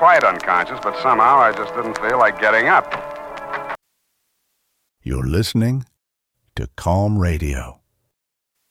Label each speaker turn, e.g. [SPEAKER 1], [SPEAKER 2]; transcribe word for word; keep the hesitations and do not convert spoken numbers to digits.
[SPEAKER 1] quite unconscious, but somehow I just didn't feel like getting up.
[SPEAKER 2] You're listening to Calm Radio.